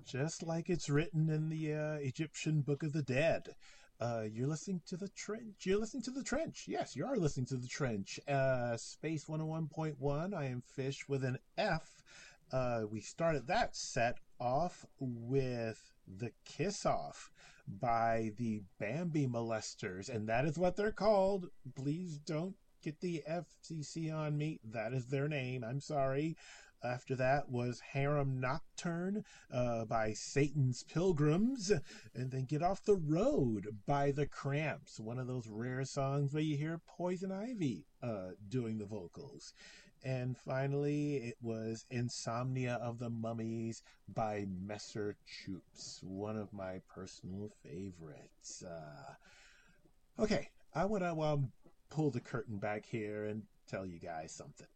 Just like it's written in the Egyptian Book of the Dead. You're listening to the Trench. You're listening to the Trench. Yes, you are listening to the Trench. Space 101.1. I am Fish with an F. We started that set off with The Kiss Off by the Bambi Molesters, and that is what they're called. Please don't get the FCC on me. That is their name. I'm sorry. After that was Harem Nocturne by Satan's Pilgrims. And then Get Off the Road by The Cramps. One of those rare songs where you hear Poison Ivy doing the vocals. And finally, it was Insomnia of the Mummies by Messer Choops. One of my personal favorites. Okay, I want to pull the curtain back here and tell you guys something.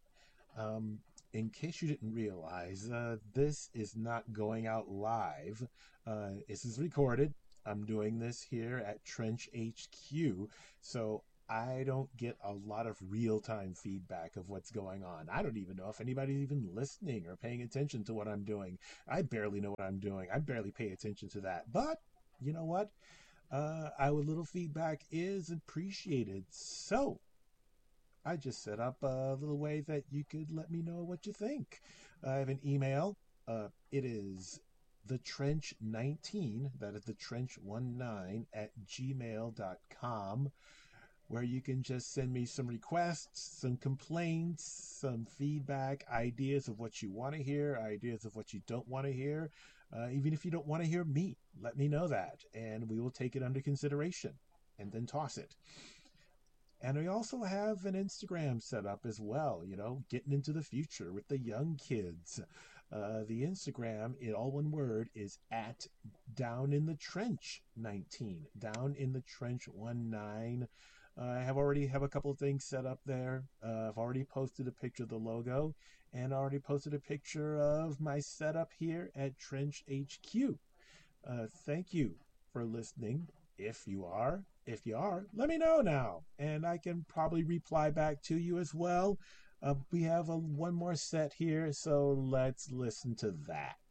In case you didn't realize, this is not going out live. This is recorded. I'm doing this here at Trench HQ, so I don't get a lot of real-time feedback of what's going on. I don't even know if anybody's even listening or paying attention to what I'm doing. I barely know what I'm doing. I barely pay attention to that. But, you know what? Our little feedback is appreciated. So, I just set up a little way that you could let me know what you think. I have an email. It is thetrench19, that is thetrench19 at gmail.com, where you can just send me some requests, some complaints, some feedback, ideas of what you want to hear, ideas of what you don't want to hear. Even if you don't want to hear me, let me know that, and we will take it under consideration and then toss it. And we also have an Instagram set up as well, getting into the future with the young kids. The Instagram, in all one word, is at Down in the Trench 19. Down in the Trench 19. I already have a couple of things set up there. I've already posted a picture of the logo and already posted a picture of my setup here at Trench HQ. Thank you for listening. If you are, let me know now, and I can probably reply back to you as well. We have one more set here, so let's listen to that.